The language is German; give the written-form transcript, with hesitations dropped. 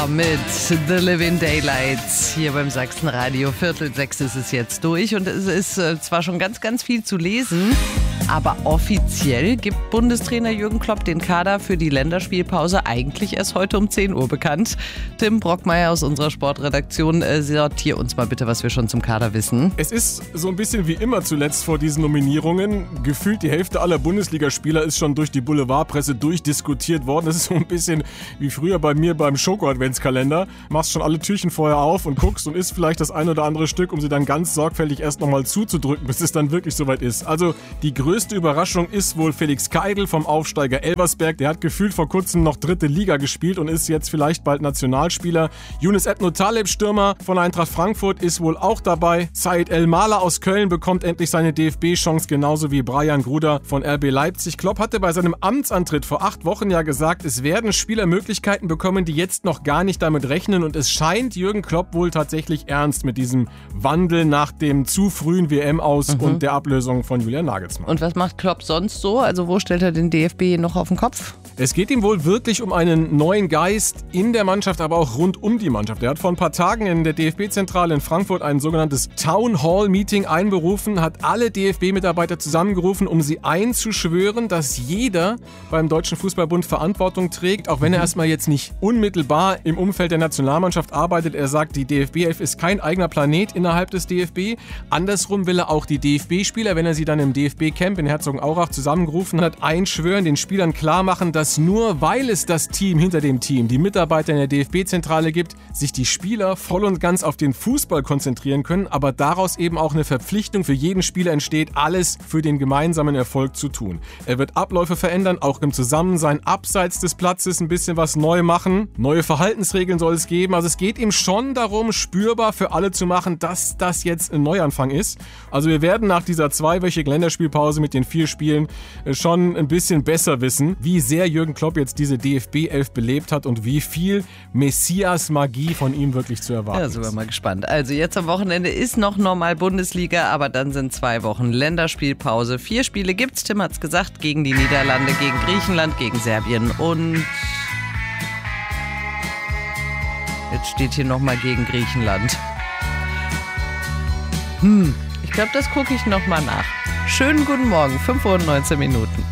mit The Living Daylights hier beim Sachsenradio. 5:45 ist es jetzt durch und es ist zwar schon ganz, ganz viel zu lesen, aber offiziell gibt Bundestrainer Jürgen Klopp den Kader für die Länderspielpause eigentlich erst heute um 10 Uhr bekannt. Tim Brockmeier aus unserer Sportredaktion, sortier uns mal bitte, was wir schon zum Kader wissen. Es ist so ein bisschen wie immer zuletzt vor diesen Nominierungen. Gefühlt die Hälfte aller Bundesligaspieler ist schon durch die Boulevardpresse durchdiskutiert worden. Das ist so ein bisschen wie früher bei mir beim Schoko-Adventskalender. Machst schon alle Türchen vorher auf und guckst und isst vielleicht das ein oder andere Stück, um sie dann ganz sorgfältig erst nochmal zuzudrücken, bis es dann wirklich soweit ist. Also die größte Überraschung ist wohl Felix Keidl vom Aufsteiger Elversberg. Der hat gefühlt vor kurzem noch 3. Liga gespielt und ist jetzt vielleicht bald Nationalspieler. Yunus Ebno Taleb, Stürmer von Eintracht Frankfurt, ist wohl auch dabei. Said El-Mala aus Köln bekommt endlich seine DFB-Chance, genauso wie Brian Gruder von RB Leipzig. Klopp hatte bei seinem Amtsantritt vor 8 Wochen ja gesagt, es werden Spieler Möglichkeiten bekommen, die jetzt noch gar nicht damit rechnen. Und es scheint Jürgen Klopp wohl tatsächlich ernst mit diesem Wandel nach dem zu frühen WM-Aus und der Ablösung von Julian Nagelsmann. Und was macht Klopp sonst so? Also wo stellt er den DFB noch auf den Kopf? Es geht ihm wohl wirklich um einen neuen Geist in der Mannschaft, aber auch rund um die Mannschaft. Er hat vor ein paar Tagen in der DFB-Zentrale in Frankfurt ein sogenanntes Town Hall Meeting einberufen, hat alle DFB-Mitarbeiter zusammengerufen, um sie einzuschwören, dass jeder beim Deutschen Fußballbund Verantwortung trägt, auch wenn er erstmal jetzt nicht unmittelbar im Umfeld der Nationalmannschaft arbeitet. Er sagt, die DFB-11 ist kein eigener Planet innerhalb des DFB. Andersrum will er auch die DFB-Spieler, wenn er sie dann im DFB-Camp in Herzogenaurach zusammengerufen hat, einschwören, den Spielern klar machen, dass nur weil es das Team hinter dem Team, die Mitarbeiter in der DFB-Zentrale gibt, sich die Spieler voll und ganz auf den Fußball konzentrieren können, aber daraus eben auch eine Verpflichtung für jeden Spieler entsteht, alles für den gemeinsamen Erfolg zu tun. Er wird Abläufe verändern, auch im Zusammensein abseits des Platzes ein bisschen was neu machen. Neue Verhaltensregeln soll es geben. Also es geht ihm schon darum, spürbar für alle zu machen, dass das jetzt ein Neuanfang ist. Also wir werden nach dieser 2-wöchigen Länderspielpause mit den 4 Spielen schon ein bisschen besser wissen, wie sehr Jürgen Klopp jetzt diese DFB-11 belebt hat und wie viel Messias-Magie von ihm wirklich zu erwarten ist. Ja, sind wir mal gespannt. Also jetzt am Wochenende ist noch normal Bundesliga, aber dann sind 2 Wochen Länderspielpause. 4 Spiele gibt's, Tim hat's gesagt, gegen die Niederlande, gegen Griechenland, gegen Serbien und jetzt steht hier nochmal gegen Griechenland. Ich glaube, das gucke ich nochmal nach. Schönen guten Morgen, 5:19 Uhr.